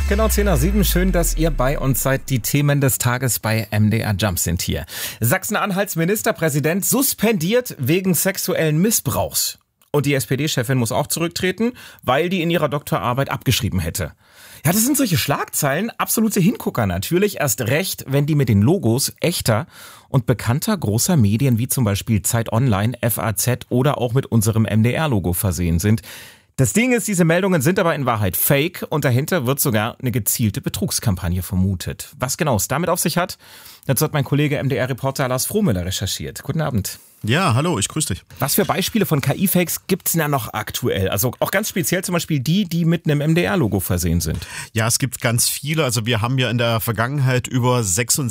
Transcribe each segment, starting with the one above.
Genau 10 nach 7. Schön, dass ihr bei uns seid. Die Themen des Tages bei MDR Jump sind hier. Sachsen-Anhalts Ministerpräsident suspendiert wegen sexuellen Missbrauchs. Und die SPD-Chefin muss auch zurücktreten, weil die in ihrer Doktorarbeit abgeschrieben hätte. Ja, das sind solche Schlagzeilen, absolute Hingucker natürlich, erst recht, wenn die mit den Logos echter und bekannter großer Medien wie zum Beispiel Zeit Online, FAZ oder auch mit unserem MDR-Logo versehen sind. Das Ding ist, diese Meldungen sind aber in Wahrheit fake und dahinter wird sogar eine gezielte Betrugskampagne vermutet. Was genau es damit auf sich hat, dazu hat mein Kollege MDR-Reporter Lars Frohmüller recherchiert. Guten Abend. Ja, hallo, ich grüße dich. Was für Beispiele von KI-Fakes gibt's denn da noch aktuell? Also auch ganz speziell zum Beispiel die mit einem MDR-Logo versehen sind. Ja, es gibt ganz viele. Also wir haben ja in der Vergangenheit über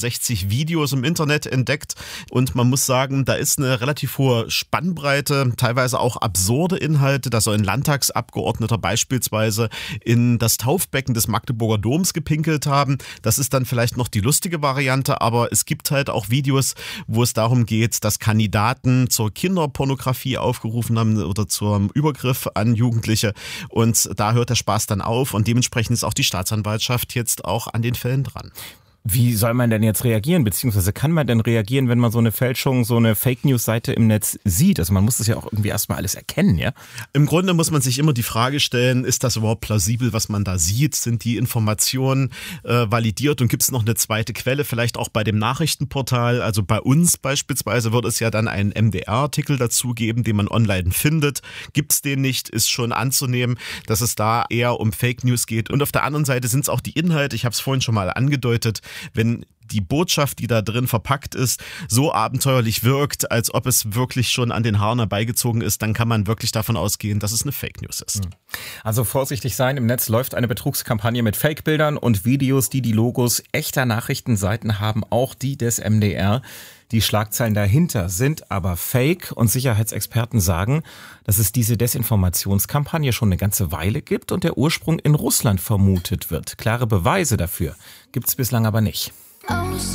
66 Videos im Internet entdeckt und man muss sagen, da ist eine relativ hohe Spannbreite, teilweise auch absurde Inhalte. Da soll ein Landtagsabgeordneter beispielsweise in das Taufbecken des Magdeburger Doms gepinkelt haben. Das ist dann vielleicht noch die lustige Variante, aber es gibt halt auch Videos, wo es darum geht, dass Kandidaten zur Kinderpornografie aufgerufen haben oder zum Übergriff an Jugendliche und da hört der Spaß dann auf und dementsprechend ist auch die Staatsanwaltschaft jetzt auch an den Fällen dran. Wie soll man denn jetzt reagieren, beziehungsweise kann man denn reagieren, wenn man so eine Fälschung, so eine Fake-News-Seite im Netz sieht? Also man muss das ja auch irgendwie erstmal alles erkennen, ja? Im Grunde muss man sich immer die Frage stellen, ist das überhaupt plausibel, was man da sieht? Sind die Informationen validiert und gibt es noch eine zweite Quelle, vielleicht auch bei dem Nachrichtenportal? Also bei uns beispielsweise wird es ja dann einen MDR-Artikel dazu geben, den man online findet. Gibt es den nicht, ist schon anzunehmen, dass es da eher um Fake News geht. Und auf der anderen Seite sind es auch die Inhalte, ich habe es vorhin schon mal angedeutet, wenn die Botschaft, die da drin verpackt ist, so abenteuerlich wirkt, als ob es wirklich schon an den Haaren herbeigezogen ist, dann kann man wirklich davon ausgehen, dass es eine Fake News ist. Also vorsichtig sein, im Netz läuft eine Betrugskampagne mit Fake-Bildern und Videos, die Logos echter Nachrichtenseiten haben, auch die des MDR. Die Schlagzeilen dahinter sind aber fake und Sicherheitsexperten sagen, dass es diese Desinformationskampagne schon eine ganze Weile gibt und der Ursprung in Russland vermutet wird. Klare Beweise dafür gibt's bislang aber nicht.